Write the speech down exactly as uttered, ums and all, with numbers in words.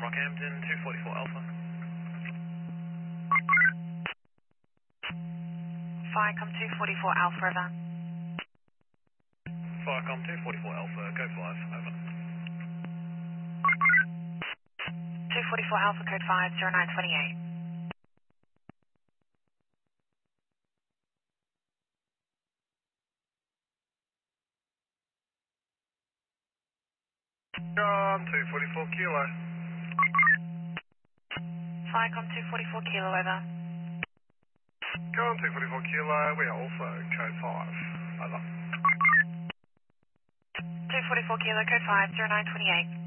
Rockhampton, two forty-four Alpha. Firecom two forty-four Alpha, over. Firecom two forty-four Alpha, code five, over. two forty-four Alpha, code five, zero nine twenty-eight. Firecom two forty-four Kilo. Firecom two forty-four Kilo, over. Firecom two forty-four Kilo, we are also code five, over. two forty-four Kilo, code five, zero nine twenty-eight.